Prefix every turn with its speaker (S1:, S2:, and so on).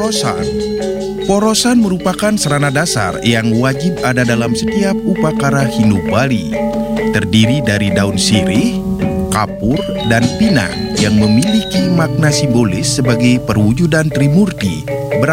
S1: Porosan. Porosan merupakan sarana dasar yang wajib ada dalam setiap upacara Hindu Bali. Terdiri dari daun sirih, kapur, dan pinang yang memiliki makna simbolis sebagai perwujudan Trimurti